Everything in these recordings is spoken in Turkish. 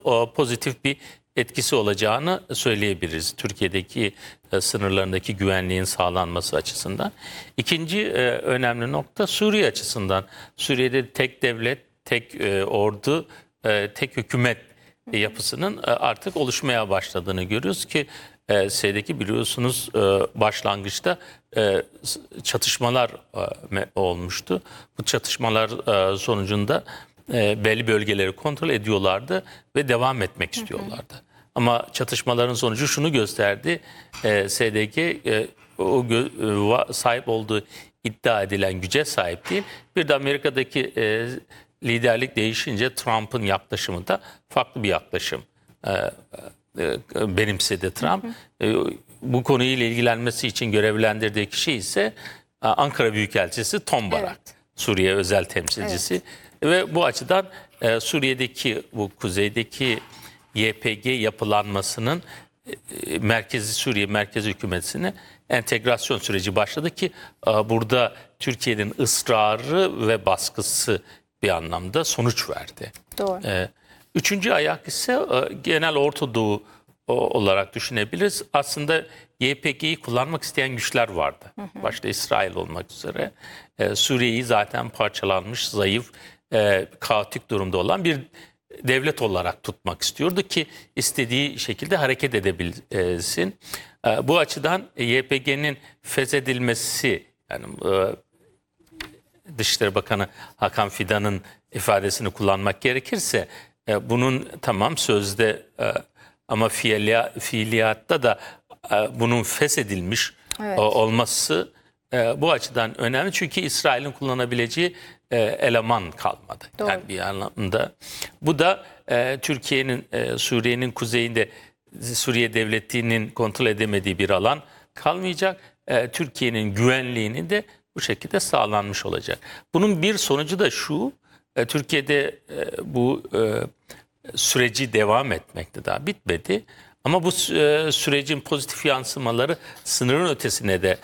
pozitif bir etkisi olacağını söyleyebiliriz. Türkiye'deki sınırlarındaki güvenliğin sağlanması açısından. İkinci önemli nokta Suriye açısından. Suriye'de tek devlet, tek ordu, tek hükümet yapısının artık oluşmaya başladığını görüyoruz ki S'deki biliyorsunuz başlangıçta çatışmalar olmuştu. Bu çatışmalar sonucunda belli bölgeleri kontrol ediyorlardı ve devam etmek istiyorlardı. Ama çatışmaların sonucu şunu gösterdi. SDG sahip olduğu iddia edilen güce sahip değil. Bir de Amerika'daki liderlik değişince Trump'ın yaklaşımı da farklı bir yaklaşım benimsedi Trump. Bu konuyla ilgilenmesi için görevlendirdiği kişi ise Ankara Büyükelçisi Tom Barak. Evet. Suriye özel temsilcisi. Evet. Ve bu açıdan Suriye'deki bu kuzeydeki YPG yapılanmasının merkezi Suriye merkezi hükümetine entegrasyon süreci başladı ki burada Türkiye'nin ısrarı ve baskısı bir anlamda sonuç verdi. Doğru. Üçüncü ayak ise genel Orta Doğu olarak düşünebiliriz. Aslında YPG'yi kullanmak isteyen güçler vardı. Başta İsrail olmak üzere. Suriye'yi zaten parçalanmış, zayıf, kaotik durumda olan bir devlet olarak tutmak istiyordu ki istediği şekilde hareket edebilsin. Bu açıdan YPG'nin feshedilmesi, yani Dışişleri Bakanı Hakan Fidan'ın ifadesini kullanmak gerekirse bunun tamam sözde ama fiiliyatta da bunun feshedilmiş olması bu açıdan önemli. Çünkü İsrail'in kullanabileceği eleman kalmadı. Doğru. Yani bir anlamda. Bu da Türkiye'nin Suriye'nin kuzeyinde Suriye devletinin kontrol edemediği bir alan kalmayacak. Türkiye'nin güvenliğini de bu şekilde sağlanmış olacak. Bunun bir sonucu da şu. Türkiye'de bu süreci devam etmekte, daha bitmedi. Ama bu sürecin pozitif yansımaları sınırın ötesine de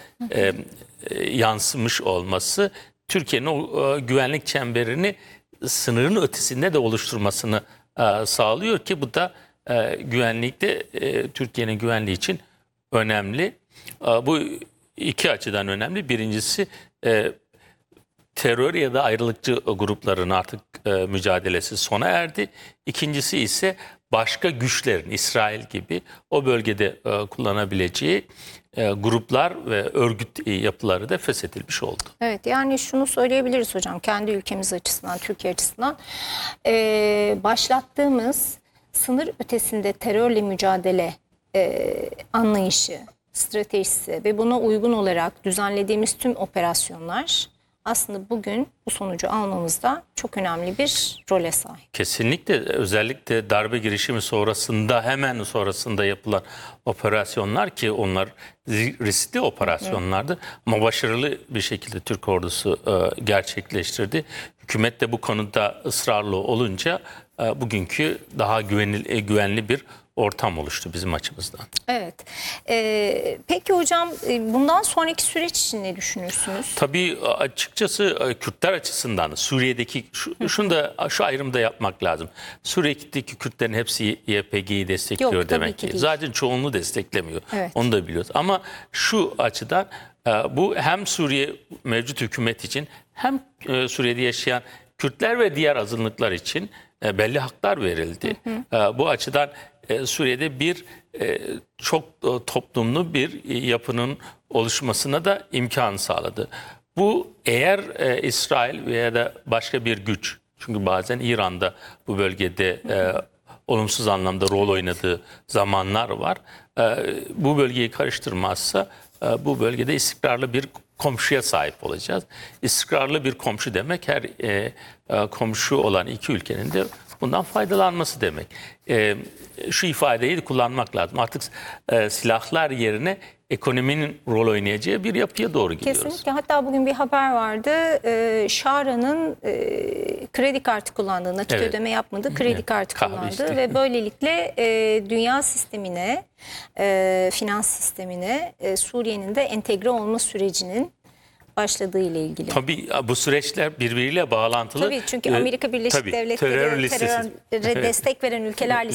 yansımış olması Türkiye'nin o güvenlik çemberini sınırın ötesinde de oluşturmasını sağlıyor ki bu da güvenlikte Türkiye'nin güvenliği için önemli. Bu iki açıdan önemli. Birincisi terör ya da ayrılıkçı grupların artık mücadelesi sona erdi. İkincisi ise başka güçlerin İsrail gibi o bölgede kullanabileceği gruplar ve örgüt yapıları da feshedilmiş oldu. Evet, yani şunu söyleyebiliriz hocam kendi ülkemiz açısından, Türkiye açısından başlattığımız sınır ötesinde terörle mücadele anlayışı, stratejisi ve buna uygun olarak düzenlediğimiz tüm operasyonlar aslında bugün bu sonucu almamızda çok önemli bir role sahip. Kesinlikle, özellikle darbe girişimi sonrasında, hemen sonrasında yapılan operasyonlar ki onlar riskli operasyonlardı ama başarılı bir şekilde Türk ordusu gerçekleştirdi. Hükümet de bu konuda ısrarlı olunca bugünkü daha güvenli bir ortam oluştu bizim açımızdan. Evet. Peki hocam bundan sonraki süreç için ne düşünürsünüz? Tabii açıkçası Kürtler açısından Suriye'deki şu ayrımı da yapmak lazım. Suriye'deki Kürtlerin hepsi YPG'yi destekliyor. Yok, demek ki. Zaten çoğunluğu desteklemiyor. Evet. Onu da biliyoruz. Ama şu açıdan bu hem Suriye mevcut hükümet için hem Suriye'de yaşayan Kürtler ve diğer azınlıklar için belli haklar verildi. Bu açıdan Suriye'de bir çok toplumlu bir yapının oluşmasına da imkan sağladı. Bu eğer İsrail veya da başka bir güç, çünkü bazen İran'da bu bölgede olumsuz anlamda rol oynadığı zamanlar var. Bu bölgeyi karıştırmazsa bu bölgede istikrarlı bir komşuya sahip olacağız. İstikrarlı bir komşu demek her komşu olan iki ülkenin de bundan faydalanması demek. Şu ifadeyi de kullanmak lazım. Artık silahlar yerine ekonominin rol oynayacağı bir yapıya doğru gidiyoruz. Kesinlikle. Hatta bugün bir haber vardı. Şara'nın kredi kartı kullandığı, nakit ödeme yapmadığı kredi kartı kullandığı ve böylelikle dünya sistemine, finans sistemine Suriye'nin de entegre olma sürecinin başladığı ile ilgili. Tabii bu süreçler birbiriyle bağlantılı. Tabii çünkü Amerika Birleşik Devletleri teröre destek veren ülkeler listesi